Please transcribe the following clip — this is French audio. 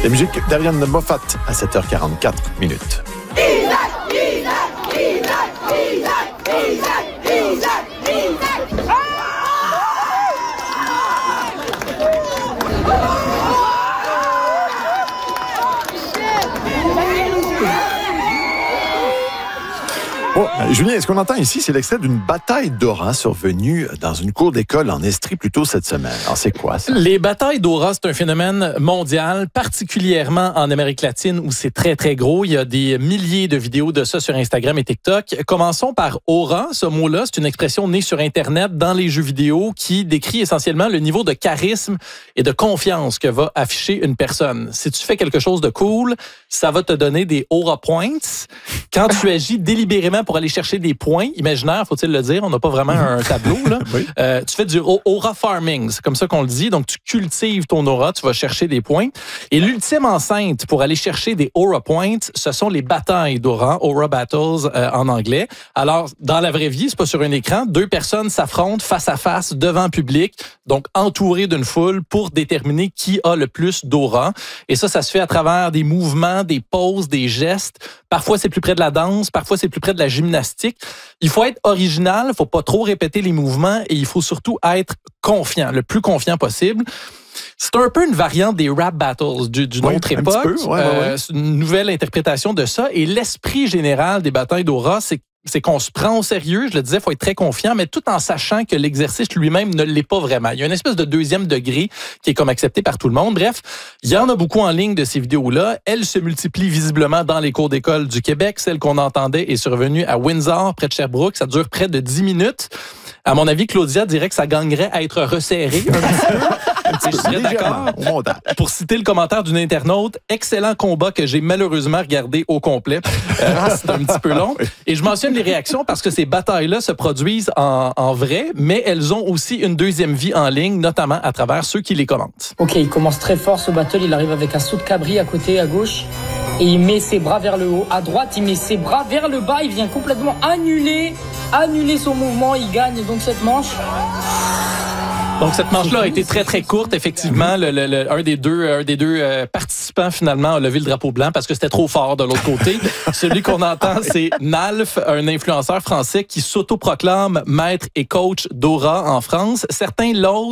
La musique d'Ariane Moffat à 7h44 minutes. Bon, Julien, ce qu'on entend ici, c'est l'extrait d'une bataille d'aura survenue dans une cour d'école en Estrie plus tôt cette semaine. Alors, c'est quoi ça? Les batailles d'aura, c'est un phénomène mondial, particulièrement en Amérique latine où c'est très, très gros. Il y a des milliers de vidéos de ça sur Instagram et TikTok. Commençons par aura. Ce mot-là, c'est une expression née sur Internet dans les jeux vidéo qui décrit essentiellement le niveau de charisme et de confiance que va afficher une personne. Si tu fais quelque chose de cool, ça va te donner des aura points. Quand tu agis délibérément pour aller chercher des points imaginaires, faut-il le dire, on n'a pas vraiment un tableau, là. Oui. Tu fais du aura farming, c'est comme ça qu'on le dit. Donc, tu cultives ton aura, tu vas chercher des points. Et l'ultime enceinte pour aller chercher des aura points, ce sont les batailles d'aura, aura battles en anglais. Alors, dans la vraie vie, c'est pas sur un écran, deux personnes s'affrontent face à face devant public, donc entourées d'une foule pour déterminer qui a le plus d'aura. Et ça se fait à travers des mouvements, des poses, des gestes. Parfois, c'est plus près de la danse, parfois, c'est plus près de la gymnastique. Il faut être original, il faut pas trop répéter les mouvements et il faut surtout être confiant, le plus confiant possible. C'est un peu une variante des rap battles d'une autre époque. C'est une nouvelle interprétation de ça. Et l'esprit général des batailles d'aura, c'est qu'on se prend au sérieux, je le disais, il faut être très confiant, mais tout en sachant que l'exercice lui-même ne l'est pas vraiment. Il y a une espèce de deuxième degré qui est comme accepté par tout le monde. Bref, il y en a beaucoup en ligne de ces vidéos-là. Elles se multiplient visiblement dans les cours d'école du Québec. Celle qu'on entendait est survenue à Windsor, près de Sherbrooke. Ça dure près de 10 minutes. À mon avis, Claudia dirait que ça gagnerait à être resserré un petit peu. Je serais d'accord. Pour citer le commentaire d'une internaute, excellent combat que j'ai malheureusement regardé au complet. C'est un petit peu long. Et je mentionne les réactions parce que ces batailles-là se produisent en vrai, mais elles ont aussi une deuxième vie en ligne, notamment à travers ceux qui les commentent. Ok, il commence très fort ce battle. Il arrive avec un saut de cabri à côté, à gauche. Et il met ses bras vers le haut. À droite, il met ses bras vers le bas. Il vient complètement annuler son mouvement. Il gagne donc cette manche. Donc, cette manche-là a été très, très courte. Effectivement, un des deux participants, finalement, a levé le drapeau blanc parce que c'était trop fort de l'autre côté. Celui qu'on entend, c'est Nalf, un influenceur français qui s'autoproclame maître et coach d'aura en France. Certains l'osent.